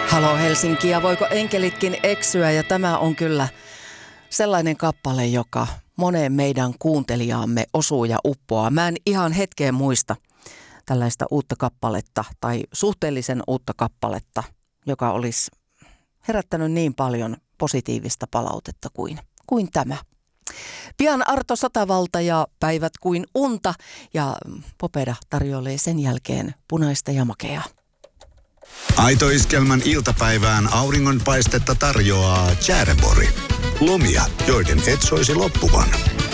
Halo Helsinki, ja voiko enkelitkin eksyä, ja tämä on kyllä sellainen kappale, joka moneen meidän kuuntelijaamme osuu ja uppoaa. Mä en ihan hetkeen muista tällaista uutta kappaletta tai suhteellisen uutta kappaletta, joka olisi herättänyt niin paljon positiivista palautetta kuin tämä. Pian Arto Satavalta ja Päivät kuin unta, ja Popeda tarjoilee sen jälkeen Punaista ja makeaa. Aito Iskelmän iltapäivään auringonpaistetta tarjoaa Tjärborg. Lomia, joiden et soisi loppuvan.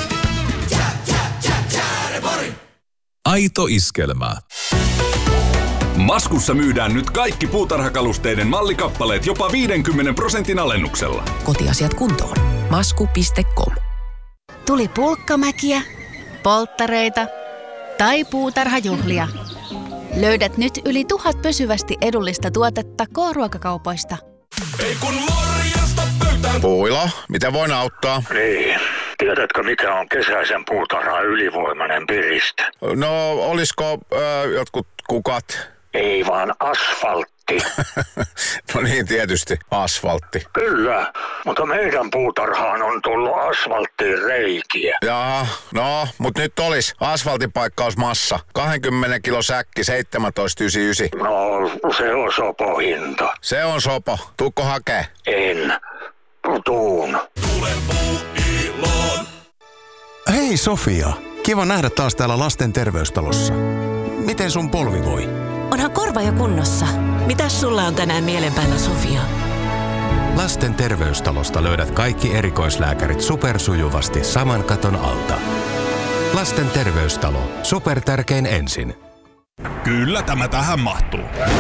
Aito Iskelmä. Maskussa myydään nyt kaikki puutarhakalusteiden mallikappaleet jopa 50% alennuksella. Kotiasiat kuntoon. Masku.com. Tuli pulkkamäkiä, polttareita tai puutarhajuhlia. Löydät nyt yli 1000 pysyvästi edullista tuotetta K-ruokakaupoista. Ei kun morjesta pöytään. Puila, miten voin auttaa? Niin. Tiedätkö, mikä on kesäisen puutarhan ylivoimainen piriste? No, olisiko jotkut kukat? Ei vaan asfaltti. No niin, tietysti. Asfaltti. Kyllä, mutta meidän puutarhaan on tullut asfalttiin reikiä. Jaa, no, mut nyt olis asfaltipaikkausmassa. 20 kilo säkki, 17,99. No, se on sopo hinta. Se on sopo. Tuukko hakee? En. Tuun. Tule Puuiloon. Hei Sofia, kiva nähdä taas täällä lasten terveystalossa. Miten sun polvi voi? Onhan korva jo kunnossa. Mitäs sulla on tänään mielenpäällä, Sofia? Lasten terveystalosta löydät kaikki erikoislääkärit supersujuvasti saman katon alta. Lasten terveystalo. Supertärkein ensin. Kyllä tämä tähän mahtuu.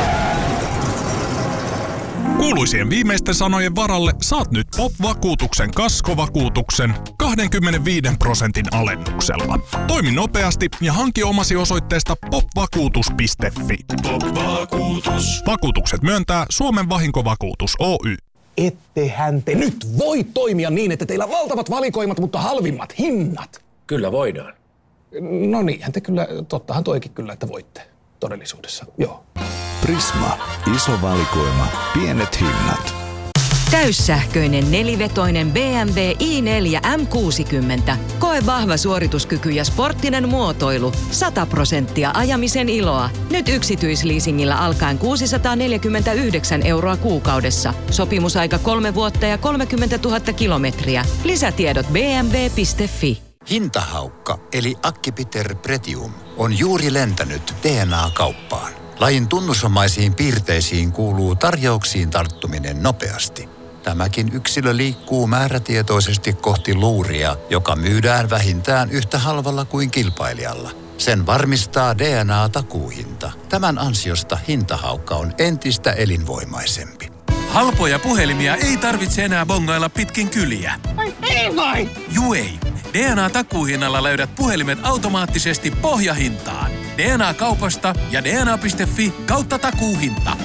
Kuuluisien viimeisten sanojen varalle saat nyt POP-vakuutuksen kaskovakuutuksen 25% alennuksella. Toimi nopeasti ja hanki omasi osoitteesta popvakuutus.fi. POP-vakuutus. Vakuutukset myöntää Suomen vahinkovakuutus Oy. Ettehän te nyt voi toimia niin, että teillä on valtavat valikoimat, mutta halvimmat hinnat. Kyllä voidaan. No niinhän te kyllä, tottahan toikin kyllä, että voitte todellisuudessa, joo. Prisma. Iso valikoima. Pienet hinnat. Täyssähköinen nelivetoinen BMW i4 M60. Koe vahva suorituskyky ja sporttinen muotoilu. 100% ajamisen iloa. Nyt yksityisleasingillä alkaen 649 € kuukaudessa. Sopimusaika 3 vuotta ja 30 000 kilometriä. Lisätiedot bmw.fi. Hintahaukka eli Acipiter Pretium on juuri lentänyt DNA-kauppaan. Lajin tunnusomaisiin piirteisiin kuuluu tarjouksiin tarttuminen nopeasti. Tämäkin yksilö liikkuu määrätietoisesti kohti luuria, joka myydään vähintään yhtä halvalla kuin kilpailijalla. Sen varmistaa DNA-takuuhinta. Tämän ansiosta hintahaukka on entistä elinvoimaisempi. Halpoja puhelimia ei tarvitse enää bongailla pitkin kyliä. Ei vai? Juu ei. DNA-takuuhinnalla löydät puhelimet automaattisesti pohjahintaan. DNA-kaupasta ja dna.fi/takuuhinta.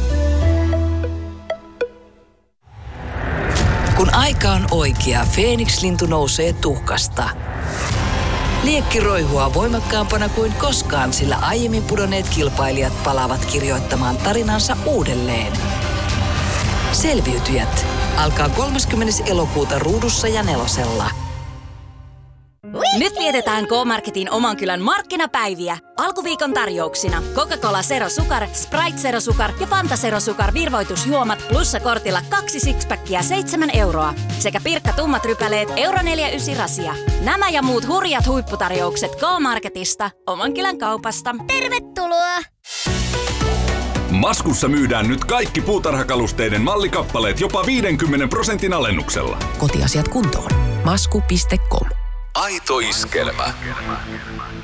Kun aika on oikea, Feeniks-lintu nousee tuhkasta. Liekki roihua voimakkaampana kuin koskaan, sillä aiemmin pudonneet kilpailijat palaavat kirjoittamaan tarinansa uudelleen. Selviytyjät alkaa 30. elokuuta Ruudussa ja Nelosella. Nyt vietetään K-Marketin oman kylän markkinapäiviä. Alkuviikon tarjouksina Coca-Cola Zero Sukar, Sprite Zero Sukar ja Fanta Zero Sukar virvoitusjuomat plussakortilla 2 sixpackia 7 € sekä Pirkka tummat rypäleet €4,9 rasia. Nämä ja muut hurjat huipputarjoukset K-Marketista, oman kylän kaupasta. Tervetuloa! Maskussa myydään nyt kaikki puutarhakalusteiden mallikappaleet jopa 50% alennuksella. Kotiasiat kuntoon. Masku.com. Aito Iskelmä.